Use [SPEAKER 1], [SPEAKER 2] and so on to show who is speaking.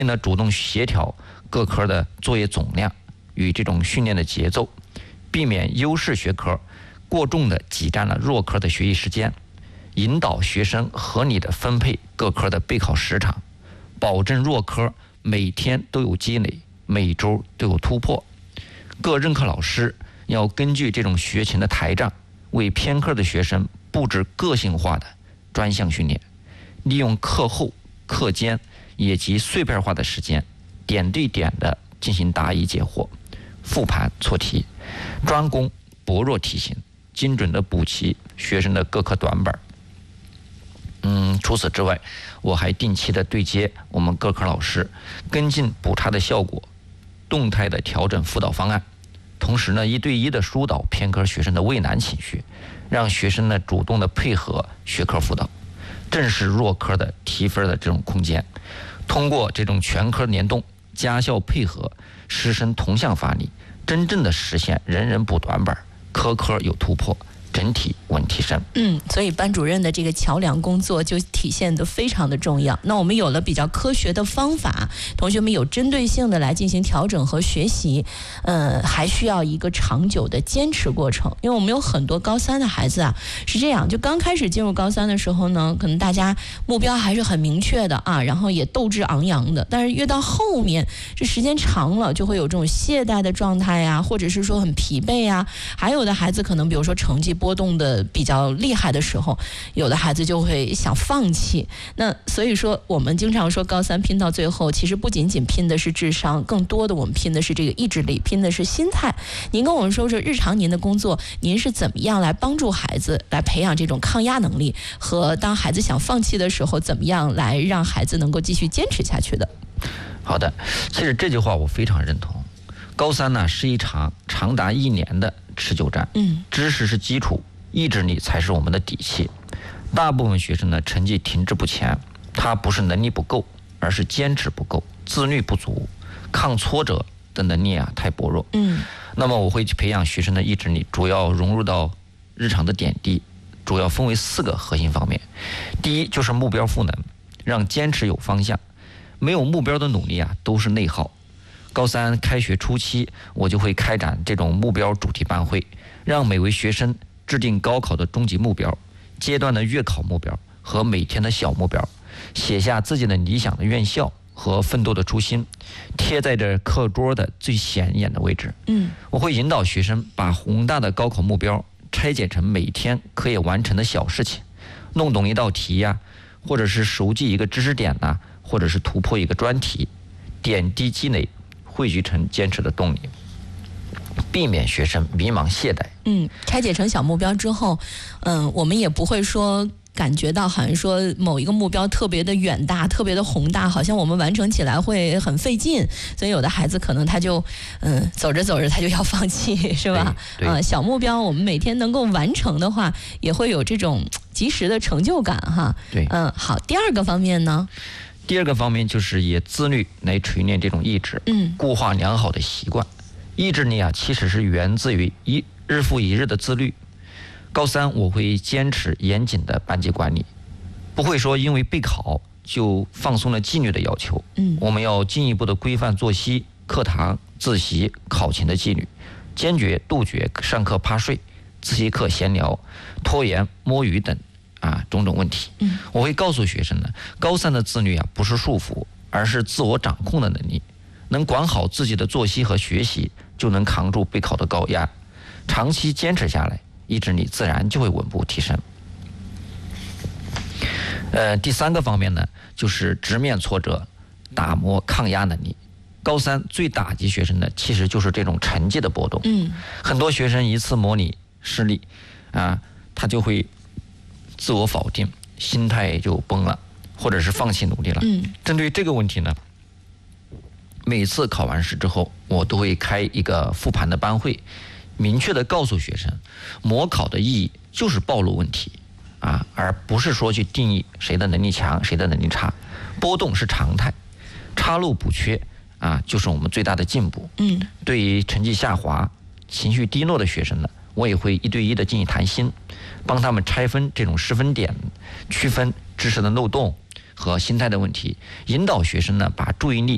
[SPEAKER 1] 呢主动协调各科的作业总量与这种训练的节奏，避免优势学科过重的挤占了弱科的学习时间，引导学生合理的分配各科的备考时长，保证弱科每天都有积累，每周都有突破。各任课老师要根据这种学情的台账，为偏科的学生布置个性化的专项训练，利用课后、课间以及碎片化的时间，点对点的进行答疑解惑、复盘错题，专攻薄弱题型，精准的补齐学生的各科短板。除此之外，我还定期的对接我们各科老师，跟进补差的效果，动态的调整辅导方案，同时呢，1对1的疏导偏科学生的畏难情绪，让学生呢主动的配合学科辅导，正视弱科的提分的这种空间。通过这种全科联动、家校配合、师生同向发力，真正的实现人人补短板，科科有突破，整体稳提升。
[SPEAKER 2] 所以班主任的这个桥梁工作就体现得非常的重要。那我们有了比较科学的方法，同学们有针对性的来进行调整和学习，还需要一个长久的坚持过程。因为我们有很多高3的孩子啊，是这样，就刚开始进入高3的时候呢，可能大家目标还是很明确的啊，然后也斗志昂扬的，但是越到后面，这时间长了，就会有这种懈怠的状态呀，或者是说很疲惫呀。还有的孩子可能比如说成绩波动的比较厉害的时候，有的孩子就会想放弃。那所以说我们经常说高3拼到最后，其实不仅仅拼的是智商，更多的我们拼的是这个意志力，拼的是心态。您跟我们说说日常您的工作，您是怎么样来帮助孩子来培养这种抗压能力，和当孩子想放弃的时候，怎么样来让孩子能够继续坚持下去的？
[SPEAKER 1] 好的，其实这句话我非常认同。高3呢是一场长达1年的持久战，知识是基础，意志力才是我们的底气。大部分学生呢成绩停滞不前，他不是能力不够，而是坚持不够，自律不足，抗挫折的能力太薄弱。那么我会去培养学生的意志力，主要融入到日常的点滴，主要分为4个核心方面。第一就是目标赋能，让坚持有方向，没有目标的努力都是内耗。高3开学初期，我就会开展这种目标主题班会，让每位学生制定高考的终极目标、阶段的月考目标和每天的小目标，写下自己的理想的院校和奋斗的初心，贴在这课桌的最显眼的位置。我会引导学生把宏大的高考目标拆解成每天可以完成的小事情，弄懂一道题或者是熟记一个知识点或者是突破一个专题，点滴积累汇聚成坚持的动力，避免学生迷茫懈怠。
[SPEAKER 2] 拆解成小目标之后，我们也不会说感觉到好像说某一个目标特别的远大，特别的宏大，好像我们完成起来会很费劲，所以有的孩子可能他就走着走着他就要放弃，是吧？小目标我们每天能够完成的话，也会有这种及时的成就感哈。
[SPEAKER 1] 对，
[SPEAKER 2] 好，第二个方面呢？
[SPEAKER 1] 第二个方面就是以自律来锤炼这种意志，固化良好的习惯。意志力其实是源自于日复一日的自律。高3我会坚持严谨的班级管理，不会说因为备考就放松了纪律的要求。我们要进一步的规范作息、课堂、自习、考勤的纪律，坚决杜绝上课趴睡、自习课闲聊、拖延、摸鱼等种种问题。我会告诉学生呢，高3的自律不是束缚，而是自我掌控的能力。能管好自己的作息和学习，就能扛住备考的高压。长期坚持下来，意志力自然就会稳步提升。第3个方面呢，就是直面挫折，打磨抗压能力。高3最打击学生的其实就是这种成绩的波动。很多学生一次模拟失利他就会自我否定，心态就崩了，或者是放弃努力了。针对这个问题呢，每次考完试之后，我都会开一个复盘的班会，明确的告诉学生，模考的意义就是暴露问题而不是说去定义谁的能力强，谁的能力差。波动是常态，插漏补缺就是我们最大的进步。对于成绩下滑、情绪低落的学生呢，我也会1对1的进行谈心，帮他们拆分这种失分点，区分知识的漏洞和心态的问题，引导学生呢把注意力